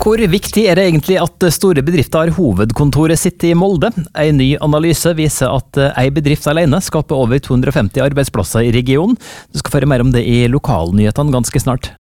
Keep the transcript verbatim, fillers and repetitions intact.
Hvor viktig er det egentlig at store bedrifter har hovedkontoret sitt i Molde? En ny analyse viser at en bedrift alene skaper over to hundre og femti arbeidsplasser i regionen. Du skal føre mer om det i lokalnyhetene ganske snart.